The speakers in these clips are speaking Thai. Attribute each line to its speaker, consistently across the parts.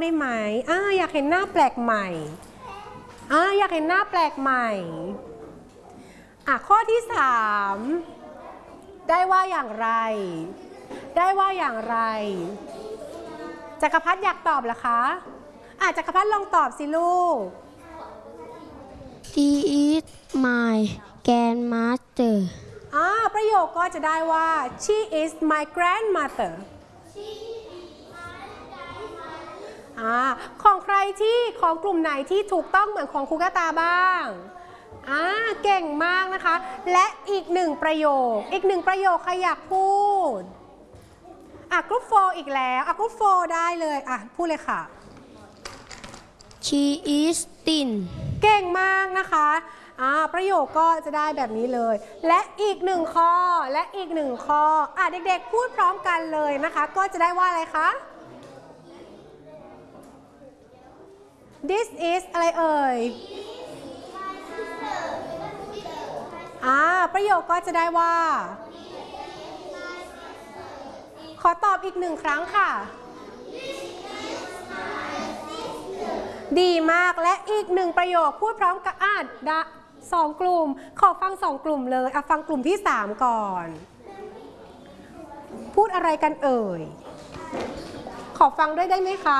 Speaker 1: ได้ไหมอยากเห็นหน้าแปลกใหม่อยากเห็นหน้าแปลกใหม่ข้อที่3ได้ว่าอย่างไรได้ว่าอย่างไรจักรพัฒน์อยากตอบเหรอคะจักรพัฒน์ลองตอบสิลูก
Speaker 2: She is my grandmother
Speaker 1: ประโยคก็จะได้ว่า She is my grandmother ของใครที่ของกลุ่มไหนที่ถูกต้องเหมือนของครูกตาบ้างเก่งมากนะคะและอีก1ประโยคใครอยากพูดกรุ๊ป4อีกแล้วกรุ๊ป4ได้เลยพูดเลยค่ะ
Speaker 2: She is thin
Speaker 1: เก่งมากนะคะประโยคก็จะได้แบบนี้เลยและอีก1ข้อเด็กๆพูดพร้อมกันเลยนะคะก็จะได้ว่าอะไรคะ This is อะไรเอ่ยประโยคก็จะได้ว่าขอตอบอีก1ครั้งค่ะดีมากและอีก1ประโยคพูดพร้อมกัน2กลุ่มขอฟัง2กลุ่มเลยฟังกลุ่มที่3ก่อนพูดอะไรกันเอ่ยขอฟังด้วยได้ไหมคะ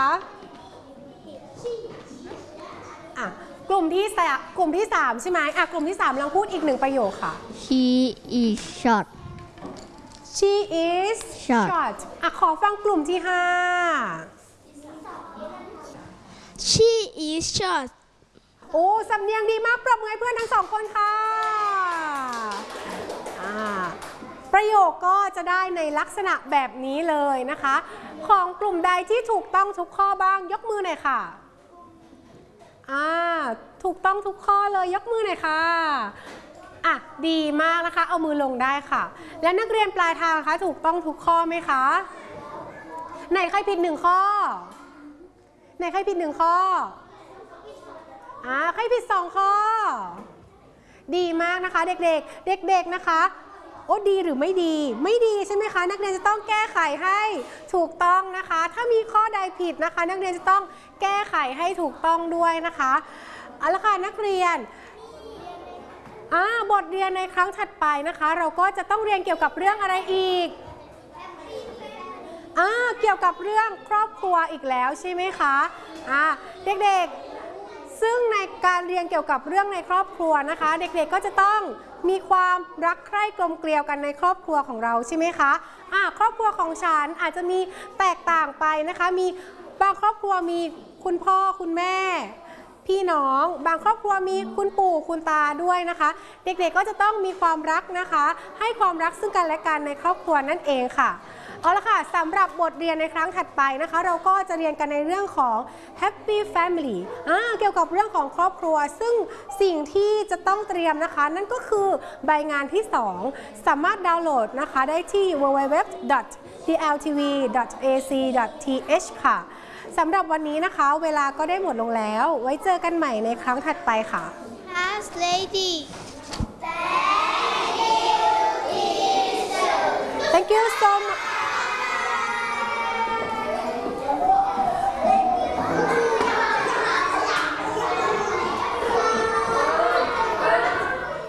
Speaker 1: กลุ่มที่3ใช่ไหมกลุ่มที่3ลองพูดอีก1ประโยคค่ะ
Speaker 2: She is short
Speaker 1: She is short ขอฟังกลุ่มที่5
Speaker 2: She is short
Speaker 1: สำเนียงดีมากปรบมือให้เพื่อนทั้ง2คนค่ะประโยคก็จะได้ในลักษณะแบบนี้เลยนะคะของกลุ่มใดที่ถูกต้องทุกข้อบ้างยกมือหน่อยค่ะถูกต้องทุกข้อเลยยกมือหน่อยค่ะดีมากนะคะเอามือลงได้ค่ะและนักเรียนปลายทางคะถูกต้องทุกข้อไหมคะไหนใครผิด1ข้อไหนใครผิด1ข้อใครผิด2ข้อดีมากนะคะเด็กๆนะคะดีหรือไม่ดีใช่ไหมคะนักเรียนจะต้องแก้ไขให้ถูกต้องนะคะถ้ามีข้อใดผิดนะคะนักเรียนจะต้องแก้ไขให้ถูกต้องด้วยนะคะเอาละค่ะนักเรียนบทเรียนในครั้งถัดไปนะคะเราก็จะต้องเรียนเกี่ยวกับเรื่องอะไรอีกเกี่ยวกับเรื่องครอบครัวอีกแล้วใช่ไหมคะเด็กๆซึ่งในการเรียนเกี่ยวกับเรื่องในครอบครัวนะคะเด็กๆก็จะต้องมีความรักใคร่กลมเกลียวกันในครอบครัวของเราใช่ไหมคะครอบครัวของฉันอาจจะมีแตกต่างไปนะคะมีบางครอบครัวมีคุณพ่อคุณแม่พี่น้องบางครอบครัวมีคุณปู่คุณตาด้วยนะคะเด็กๆก็จะต้องมีความรักนะคะให้ความรักซึ่งกันและกันในครอบครัวนั่นเองค่ะเอาละค่ะสำหรับบทเรียนในครั้งถัดไปนะคะเราก็จะเรียนกันในเรื่องของ Happy Family เกี่ยวกับเรื่องของครอบครัวซึ่งสิ่งที่จะต้องเตรียมนะคะนั่นก็คือใบงานที่2สามารถดาวน์โหลดนะคะได้ที่ www.dltv.ac.th ค่ะสำหรับวันนี้นะคะเวลาก็ได้หมดลงแล้วไว้เจอกันใหม่ในครั้งถัดไปค่ะ
Speaker 2: Last lady
Speaker 1: Thank you so much